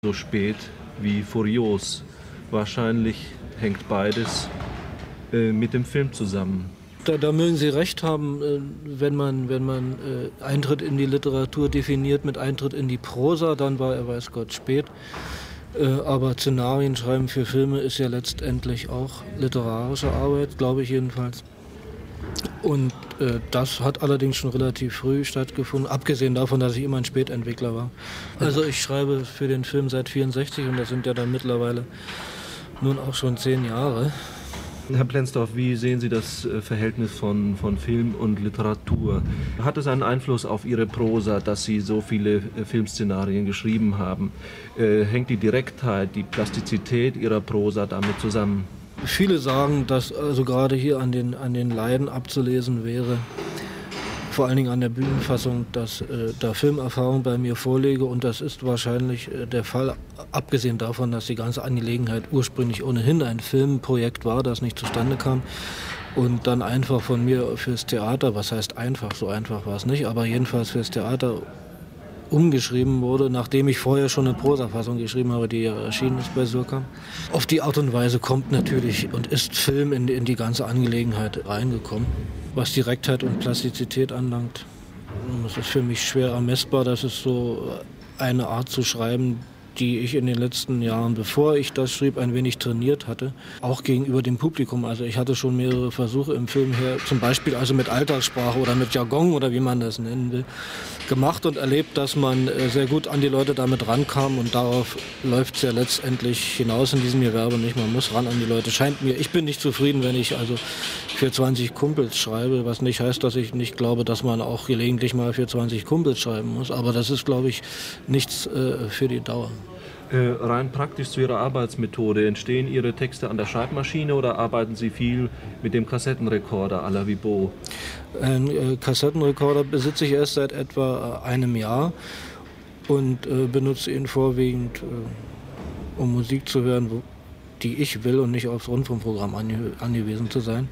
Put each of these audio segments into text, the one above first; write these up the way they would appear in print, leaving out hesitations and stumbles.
so spät wie furios. Wahrscheinlich hängt beides mit dem Film zusammen. Da mögen Sie recht haben, wenn man Eintritt in die Literatur definiert mit Eintritt in die Prosa, dann war er weiß Gott spät. Aber Szenarien schreiben für Filme ist ja letztendlich auch literarische Arbeit, glaube ich jedenfalls. Und das hat allerdings schon relativ früh stattgefunden, abgesehen davon, dass ich immer ein Spätentwickler war. Also ich schreibe für den Film seit 1964 und das sind ja dann mittlerweile nun auch schon 10 Jahre. Herr Plenzdorf, wie sehen Sie das Verhältnis von Film und Literatur? Hat es einen Einfluss auf Ihre Prosa, dass Sie so viele Filmszenarien geschrieben haben? Hängt die Direktheit, die Plastizität Ihrer Prosa damit zusammen? Viele sagen, dass also gerade hier an den Leiden abzulesen wäre, vor allen Dingen an der Bühnenfassung, dass da Filmerfahrung bei mir vorliege und das ist wahrscheinlich der Fall, abgesehen davon, dass die ganze Angelegenheit ursprünglich ohnehin ein Filmprojekt war, das nicht zustande kam und dann einfach von mir fürs Theater, was heißt einfach, so einfach war es nicht, aber jedenfalls fürs Theater umgeschrieben wurde, nachdem ich vorher schon eine Prosafassung geschrieben habe, die ja erschienen ist bei Surkamp. Auf die Art und Weise kommt natürlich und ist Film in die ganze Angelegenheit reingekommen. Was Direktheit und Plastizität anlangt, das ist für mich schwer ermessbar. Das ist so eine Art zu schreiben, die ich in den letzten Jahren, bevor ich das schrieb, ein wenig trainiert hatte, auch gegenüber dem Publikum. Also ich hatte schon mehrere Versuche im Film her, zum Beispiel also mit Alltagssprache oder mit Jargon oder wie man das nennen will, gemacht und erlebt, dass man sehr gut an die Leute damit rankam und darauf läuft es ja letztendlich hinaus in diesem Gewerbe nicht. Man muss ran an die Leute. Scheint mir, ich bin nicht zufrieden, wenn ich also für 20 Kumpels schreibe, was nicht heißt, dass ich nicht glaube, dass man auch gelegentlich mal für 20 Kumpels schreiben muss. Aber das ist, glaube ich, nichts für die Dauer. Rein praktisch zu Ihrer Arbeitsmethode. Entstehen Ihre Texte an der Schreibmaschine oder arbeiten Sie viel mit dem Kassettenrekorder à la Vibo? Einen Kassettenrekorder besitze ich erst seit etwa einem Jahr und benutze ihn vorwiegend, um Musik zu hören, die ich will und nicht aufs Rundfunkprogramm angewiesen zu sein.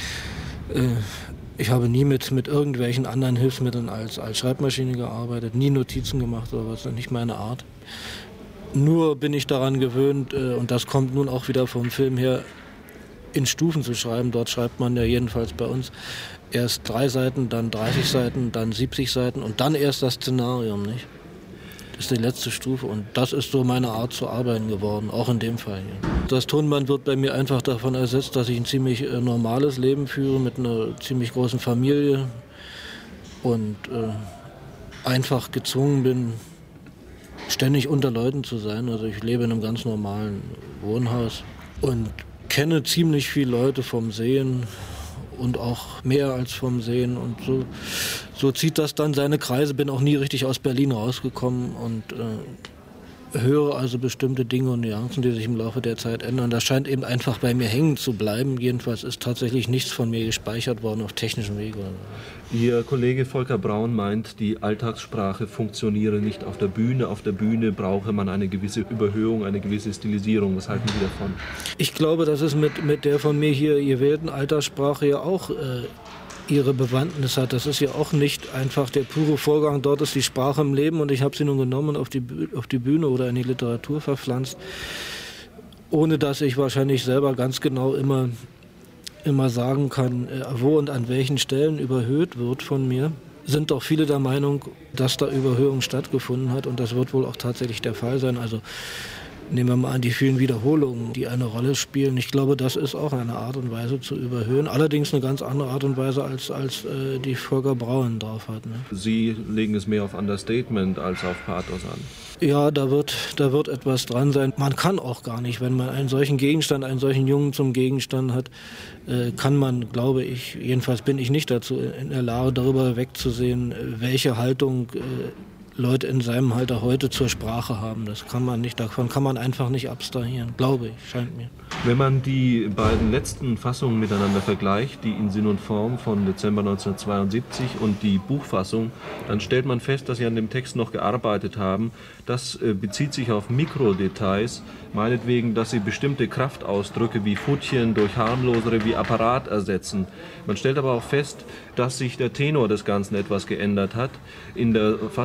Ich habe nie mit irgendwelchen anderen Hilfsmitteln als Schreibmaschine gearbeitet, nie Notizen gemacht oder was, nicht meine Art. Nur bin ich daran gewöhnt, und das kommt nun auch wieder vom Film her, in Stufen zu schreiben. Dort schreibt man ja jedenfalls bei uns erst 3 Seiten, dann 30 Seiten, dann 70 Seiten und dann erst das Szenarium, nicht? Das ist die letzte Stufe und das ist so meine Art zu arbeiten geworden, auch in dem Fall hier. Das Tonband wird bei mir einfach davon ersetzt, dass ich ein ziemlich normales Leben führe mit einer ziemlich großen Familie und einfach gezwungen bin, ständig unter Leuten zu sein. Also ich lebe in einem ganz normalen Wohnhaus und kenne ziemlich viele Leute vom Sehen und auch mehr als vom Sehen und so zieht das dann seine Kreise. Bin auch nie richtig aus Berlin rausgekommen und höre also bestimmte Dinge und Nuancen, die sich im Laufe der Zeit ändern. Das scheint eben einfach bei mir hängen zu bleiben. Jedenfalls ist tatsächlich nichts von mir gespeichert worden auf technischem Wege. Ihr Kollege Volker Braun meint, die Alltagssprache funktioniere nicht auf der Bühne. Auf der Bühne brauche man eine gewisse Überhöhung, eine gewisse Stilisierung. Was halten Sie davon? Ich glaube, dass es mit der von mir hier gewählten Alltagssprache ja auch ihre Bewandtnis hat. Das ist ja auch nicht einfach der pure Vorgang. Dort ist die Sprache im Leben und ich habe sie nun genommen und auf die Bühne oder in die Literatur verpflanzt, ohne dass ich wahrscheinlich selber ganz genau immer sagen kann, wo und an welchen Stellen überhöht wird von mir. Sind doch viele der Meinung, dass da Überhöhung stattgefunden hat und das wird wohl auch tatsächlich der Fall sein. Also nehmen wir mal an, die vielen Wiederholungen, die eine Rolle spielen. Ich glaube, das ist auch eine Art und Weise zu überhöhen. Allerdings eine ganz andere Art und Weise, als die Volker Braun drauf hat. Ne? Sie legen es mehr auf Understatement als auf Pathos an. Ja, da wird etwas dran sein. Man kann auch gar nicht, wenn man einen solchen Gegenstand, einen solchen Jungen zum Gegenstand hat, kann man, glaube ich, jedenfalls bin ich nicht dazu in der Lage, darüber wegzusehen, welche Haltung Leute in seinem Alter heute zur Sprache haben. Das kann man nicht, davon kann man einfach nicht abstrahieren, glaube ich, scheint mir. Wenn man die beiden letzten Fassungen miteinander vergleicht, die in Sinn und Form von Dezember 1972 und die Buchfassung, dann stellt man fest, dass Sie an dem Text noch gearbeitet haben. Das bezieht sich auf Mikrodetails, meinetwegen, dass Sie bestimmte Kraftausdrücke wie Futtchen durch harmlosere wie Apparat ersetzen. Man stellt aber auch fest, dass sich der Tenor des Ganzen etwas geändert hat. In der Fassung aus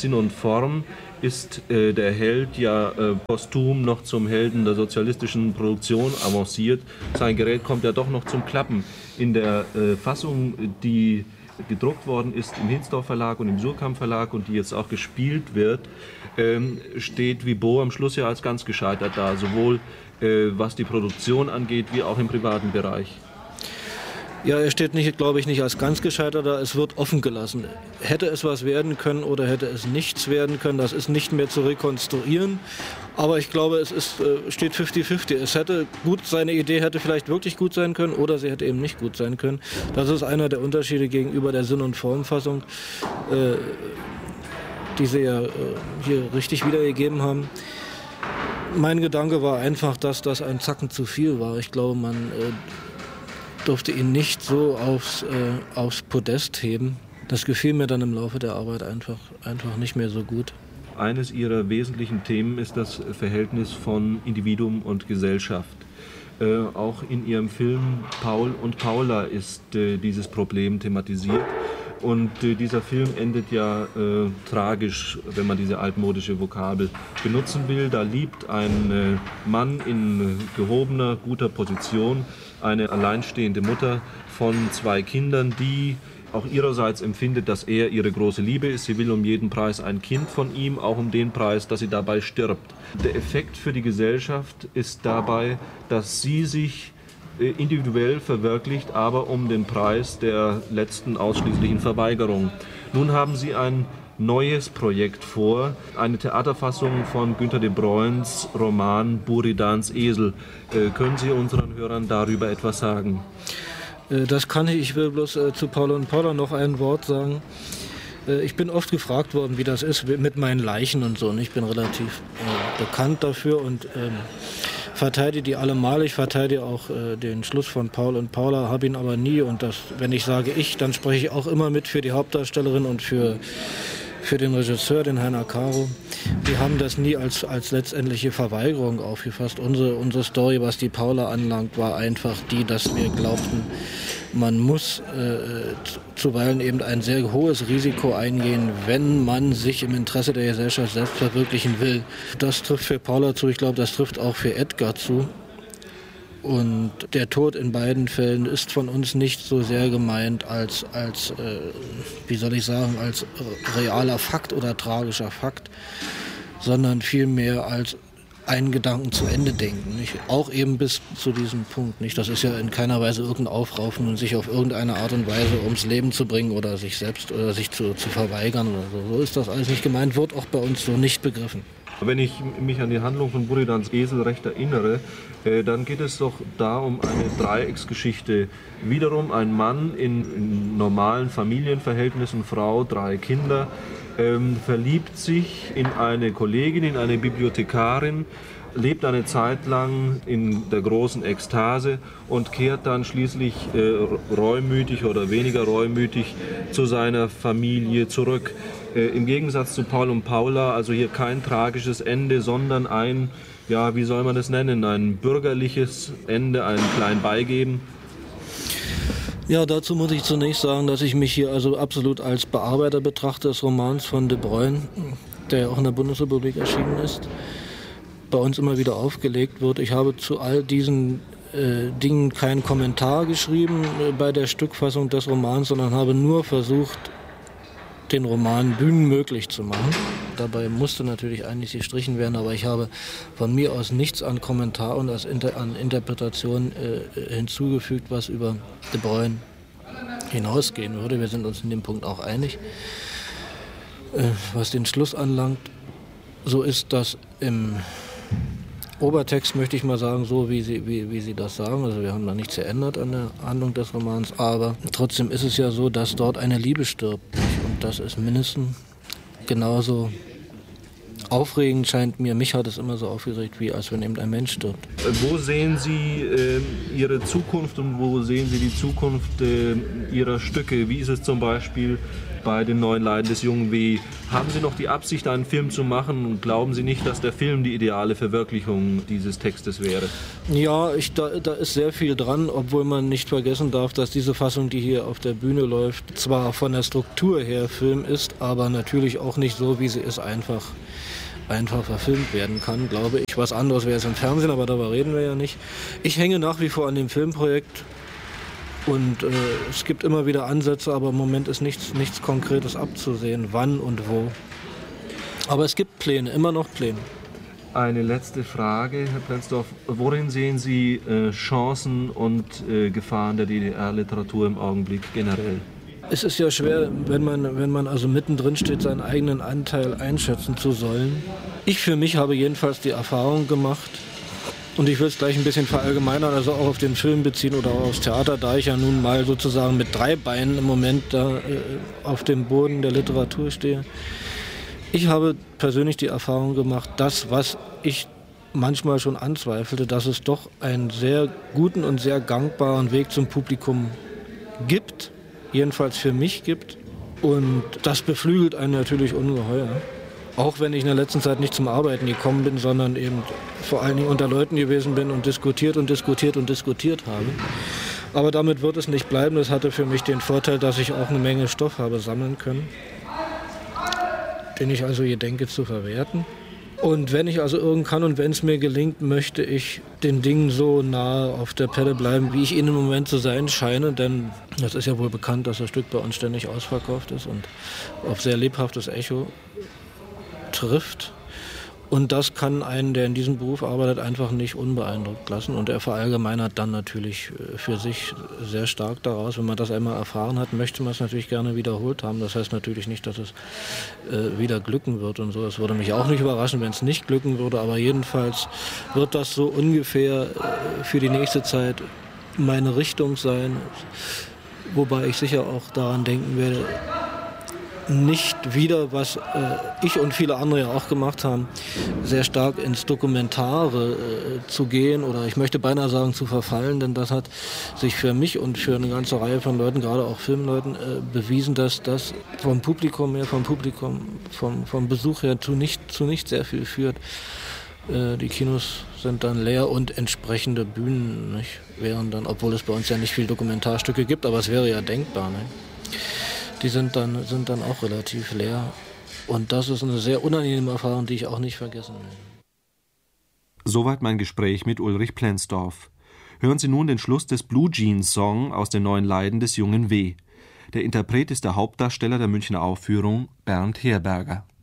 Sinn und Form ist der Held ja posthum noch zum Helden der sozialistischen Produktion avanciert. Sein Gerät kommt ja doch noch zum Klappen. In der Fassung, die gedruckt worden ist im Hinsdorf Verlag und im Surkamp Verlag und die jetzt auch gespielt wird, steht Wibo am Schluss ja als ganz gescheitert da, sowohl was die Produktion angeht, wie auch im privaten Bereich. Ja, er steht, glaube ich, nicht als ganz gescheitert da, es wird offen gelassen. Hätte es was werden können oder hätte es nichts werden können, das ist nicht mehr zu rekonstruieren. Aber ich glaube, steht 50-50. Es hätte gut, seine Idee hätte vielleicht wirklich gut sein können oder sie hätte eben nicht gut sein können. Das ist einer der Unterschiede gegenüber der Sinn- und Formfassung, die Sie ja hier richtig wiedergegeben haben. Mein Gedanke war einfach, dass das ein Zacken zu viel war. Ich glaube, man durfte ihn nicht so aufs Podest heben. Das gefiel mir dann im Laufe der Arbeit einfach nicht mehr so gut. Eines ihrer wesentlichen Themen ist das Verhältnis von Individuum und Gesellschaft. Auch in ihrem Film Paul und Paula ist dieses Problem thematisiert. Und dieser Film endet ja tragisch, wenn man diese altmodische Vokabel benutzen will. Da liebt ein Mann in gehobener, guter Position eine alleinstehende Mutter von 2 Kindern, die auch ihrerseits empfindet, dass er ihre große Liebe ist. Sie will um jeden Preis ein Kind von ihm, auch um den Preis, dass sie dabei stirbt. Der Effekt für die Gesellschaft ist dabei, dass sie sich individuell verwirklicht, aber um den Preis der letzten ausschließlichen Verweigerung. Nun haben Sie ein neues Projekt vor, eine Theaterfassung von Günter de Bruyns Roman Buridans Esel. Können Sie unseren Hörern darüber etwas sagen? Das kann ich. Ich will bloß zu Paul und Paula noch ein Wort sagen. Ich bin oft gefragt worden, wie das ist mit meinen Leichen und so. Und ich bin relativ bekannt dafür und verteidige die allemal. Ich verteidige auch den Schluss von Paul und Paula, habe ihn aber nie. Und wenn ich sage ich, dann spreche ich auch immer mit für die Hauptdarstellerin und für den Regisseur, den Heiner Caro. Wir haben das nie als letztendliche Verweigerung aufgefasst. Unsere Story, was die Paula anlangt, war einfach die, dass wir glaubten, man muss zuweilen eben ein sehr hohes Risiko eingehen, wenn man sich im Interesse der Gesellschaft selbst verwirklichen will. Das trifft für Paula zu, ich glaube, das trifft auch für Edgar zu. Und der Tod in beiden Fällen ist von uns nicht so sehr gemeint als wie soll ich sagen, als realer Fakt oder tragischer Fakt, sondern vielmehr als einen Gedanken zu Ende denken. Nicht? Auch eben bis zu diesem Punkt. Nicht? Das ist ja in keiner Weise irgendein Aufraufen und sich auf irgendeine Art und Weise ums Leben zu bringen oder sich selbst oder sich zu verweigern oder so. So ist das alles nicht gemeint, wird auch bei uns so nicht begriffen. Wenn ich mich an die Handlung von Buridans Esel recht erinnere, dann geht es doch da um eine Dreiecksgeschichte. Wiederum ein Mann in normalen Familienverhältnissen, Frau, 3 Kinder, verliebt sich in eine Kollegin, in eine Bibliothekarin, lebt eine Zeit lang in der großen Ekstase und kehrt dann schließlich reumütig oder weniger reumütig zu seiner Familie zurück. Im Gegensatz zu Paul und Paula, also hier kein tragisches Ende, sondern ein, ja, wie soll man das nennen, ein bürgerliches Ende, ein klein Beigeben. Ja, dazu muss ich zunächst sagen, dass ich mich hier also absolut als Bearbeiter betrachte des Romans von de Bruyn, der ja auch in der Bundesrepublik erschienen ist, bei uns immer wieder aufgelegt wird. Ich habe zu all diesen Dingen keinen Kommentar geschrieben bei der Stückfassung des Romans, sondern habe nur versucht, den Roman bühnenmöglich zu machen. Dabei musste natürlich eigentlich gestrichen werden, aber ich habe von mir aus nichts an Kommentar und an Interpretation hinzugefügt, was über de Bruyn hinausgehen würde. Wir sind uns in dem Punkt auch einig. Was den Schluss anlangt, so ist das im Obertext, möchte ich mal sagen, so wie Sie das sagen. Also wir haben da nichts geändert an der Handlung des Romans, aber trotzdem ist es ja so, dass dort eine Liebe stirbt. Und das ist mindestens genauso aufregend, scheint mir. Mich hat es immer so aufgeregt, wie als wenn eben ein Mensch stirbt. Wo sehen Sie Ihre Zukunft und wo sehen Sie die Zukunft Ihrer Stücke? Wie ist es zum Beispiel bei den neuen Leiden des jungen W. Haben Sie noch die Absicht, einen Film zu machen? Und glauben Sie nicht, dass der Film die ideale Verwirklichung dieses Textes wäre? Ja, da ist sehr viel dran, obwohl man nicht vergessen darf, dass diese Fassung, die hier auf der Bühne läuft, zwar von der Struktur her Film ist, aber natürlich auch nicht so, wie sie ist, einfach verfilmt werden kann, glaube ich. Was anderes wäre es im Fernsehen, aber darüber reden wir ja nicht. Ich hänge nach wie vor an dem Filmprojekt und es gibt immer wieder Ansätze, aber im Moment ist nichts Konkretes abzusehen, wann und wo. Aber es gibt Pläne, immer noch Pläne. Eine letzte Frage, Herr Plenzdorf. Worin sehen Sie Chancen und Gefahren der DDR-Literatur im Augenblick generell? Es ist ja schwer, wenn man also mittendrin steht, seinen eigenen Anteil einschätzen zu sollen. Ich für mich habe jedenfalls die Erfahrung gemacht, und ich will es gleich ein bisschen verallgemeinern, also auch auf den Film beziehen oder auch aufs Theater, da ich ja nun mal sozusagen mit 3 Beinen im Moment da auf dem Boden der Literatur stehe. Ich habe persönlich die Erfahrung gemacht, das, was ich manchmal schon anzweifelte, dass es doch einen sehr guten und sehr gangbaren Weg zum Publikum gibt, jedenfalls für mich gibt. Und das beflügelt einen natürlich ungeheuer. Auch wenn ich in der letzten Zeit nicht zum Arbeiten gekommen bin, sondern eben vor allen Dingen unter Leuten gewesen bin und diskutiert habe. Aber damit wird es nicht bleiben. Das hatte für mich den Vorteil, dass ich auch eine Menge Stoff habe sammeln können, den ich also gedenke zu verwerten. Und wenn ich also irgend kann und wenn es mir gelingt, möchte ich den Dingen so nahe auf der Pelle bleiben, wie ich ihnen im Moment zu sein scheine. Denn das ist ja wohl bekannt, dass das Stück bei uns ständig ausverkauft ist und auf sehr lebhaftes Echo trifft. Und das kann einen, der in diesem Beruf arbeitet, einfach nicht unbeeindruckt lassen. Und er verallgemeinert dann natürlich für sich sehr stark daraus. Wenn man das einmal erfahren hat, möchte man es natürlich gerne wiederholt haben. Das heißt natürlich nicht, dass es wieder glücken wird und so. Es würde mich auch nicht überraschen, wenn es nicht glücken würde. Aber jedenfalls wird das so ungefähr für die nächste Zeit meine Richtung sein. Wobei ich sicher auch daran denken werde, nicht wieder, was ich und viele andere ja auch gemacht haben, sehr stark ins Dokumentare zu gehen oder ich möchte beinahe sagen zu verfallen, denn das hat sich für mich und für eine ganze Reihe von Leuten, gerade auch Filmleuten, bewiesen, dass das vom Besuch her zu nicht sehr viel führt. Die Kinos sind dann leer und entsprechende Bühnen wären dann, obwohl es bei uns ja nicht viel Dokumentarstücke gibt, aber es wäre ja denkbar. Die sind dann auch relativ leer. Und das ist eine sehr unangenehme Erfahrung, die ich auch nicht vergessen will. Soweit mein Gespräch mit Ulrich Plenzdorf. Hören Sie nun den Schluss des Blue Jeans Song aus den neuen Leiden des jungen W. Der Interpret ist der Hauptdarsteller der Münchner Aufführung, Bernd Herberger.